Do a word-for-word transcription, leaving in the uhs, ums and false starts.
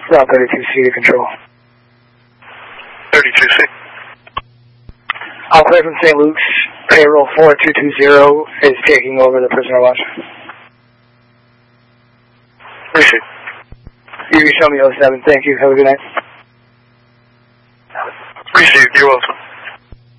Route thirty-two C to control. thirty-two C. All clear from Saint Luke's. Payroll four two two zero is taking over the prisoner watch. Appreciate it. You can show me oh seven. Thank you. Have a good night.